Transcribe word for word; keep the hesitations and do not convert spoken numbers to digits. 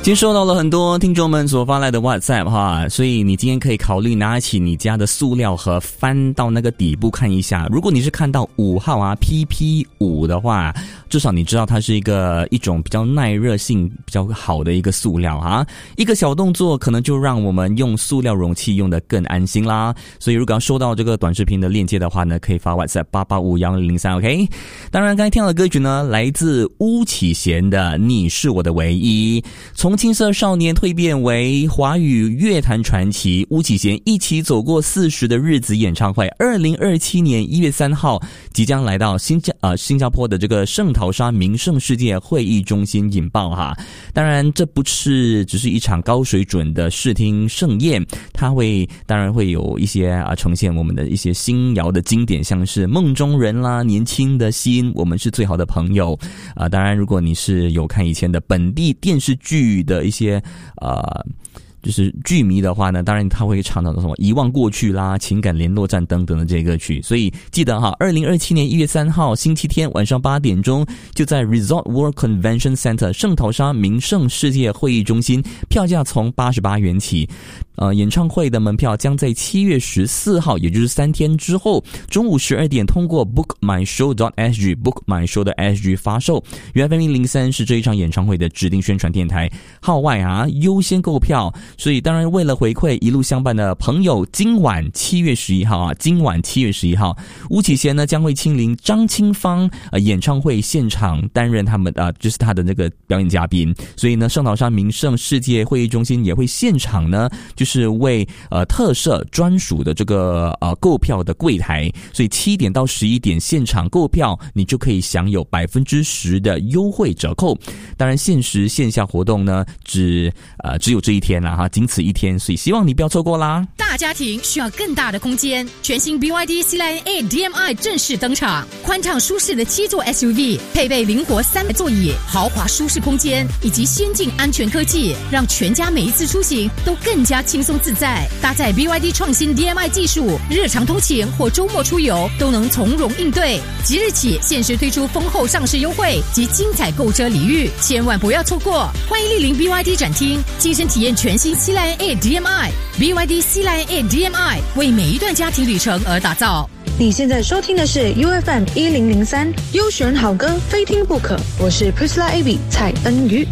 今天收到了很多听众们所发来的 WhatsApp 哈，所以你今天可以考虑拿起你家的塑料盒，翻到那个底部看一下。如果你是看到五号啊 P P 五 的话，至少你知道它是一个一种比较耐热性比较好的一个塑料啊。一个小动作可能就让我们用塑料容器用得更安心啦。所以如果要收到这个短视频的链接的话呢，可以发 WhatsApp 八八五一零零三 OK。 当然刚才听到的歌曲呢，来自巫启贤的你是我的唯一。从青涩少年蜕变为华语乐坛传奇，巫启贤一起走过四十的日子演唱会二零二七年一月三号即将来到新加呃新加坡的这个圣淘沙名胜世界会议中心引爆哈。当然这不是只是一场高水准的视听盛宴，它会当然会有一些啊呈现我们的一些新谣的经典，像是梦中人啦、年轻的心、我们是最好的朋友啊。当然如果你是有看以前的本地电视剧的一些呃就是剧迷的话呢，当然他会唱到什么遗忘过去啦、情感联络站等等的这些歌曲。所以记得哈，二零二七年一月三号星期天晚上八点钟，就在 Resort World Convention Center 圣淘沙名胜世界会议中心，票价从八十八元起。呃，演唱会的门票将在七月十四号，也就是三天之后，中午十二点通过 book my show dot s g book my show dot s g 发售。U F M 一零三是这一场演唱会的指定宣传电台，号外啊优先购票。所以当然为了回馈一路相伴的朋友，今晚七月十一号啊，今晚七月十一号，巫启贤呢将会亲临张清芳呃演唱会现场担任他们呃就是他的那个表演嘉宾。所以呢，圣淘沙名胜世界会议中心也会现场呢就是为呃特设专属的这个呃购票的柜台，所以七点到十一点现场购票，你就可以享有百分之十的优惠折扣。当然限时线下活动呢只呃只有这一天啦哈，仅此一天，所以希望你不要错过啦。 大家庭需要更大的空间，全新 B Y D C-Line A D M I 正式登场，宽敞舒适的七座 S U V， 配备灵活三排座椅，豪华舒适空间以及先进安全科技，让全家每一次出行都更加轻松自在。搭载 B Y D 创新 D M I 技术，日常通勤或周末出游都能从容应对。即日起限时推出丰厚上市优惠及精彩购车礼遇，千万不要错过！欢迎莅临 B Y D 展厅，亲身体验全新 C-Line A D M I。 B Y D C-Line A D M I 为每一段家庭旅程而打造。 你现在收听的是 U F M 一零零三，优选好歌非听不可。我是 Priscilla Abby 蔡恩瑜。